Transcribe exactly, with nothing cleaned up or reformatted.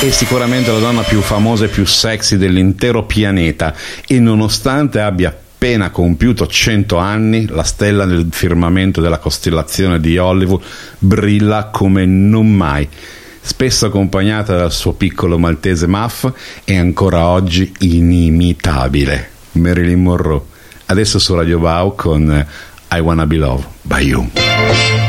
È sicuramente la donna più famosa e più sexy dell'intero pianeta, e nonostante abbia appena compiuto cento anni, la stella nel firmamento della costellazione di Hollywood brilla come non mai. Spesso accompagnata dal suo piccolo maltese Muff, è ancora oggi inimitabile. Marilyn Monroe. Adesso su Radio Wow con I Wanna Be Loved by You.